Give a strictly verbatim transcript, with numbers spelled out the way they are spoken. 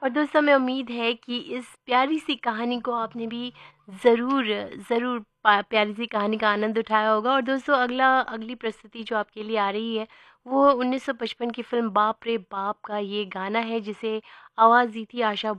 और दोस्तों हमें उम्मीद है कि इस प्यारी-सी कहानी को आपने भी ज़रूर, ज़रूर पा प्यारी सी कहानी का आनंद उठाया होगा। और दोस्तों अगला अगली प्रस्तुति जो आपके लिए आ रही है, वो उन्नीस सौ पचपन की फ़िल्म बाप रे बाप का ये गाना है जिसे आवाज़ दी थी आशा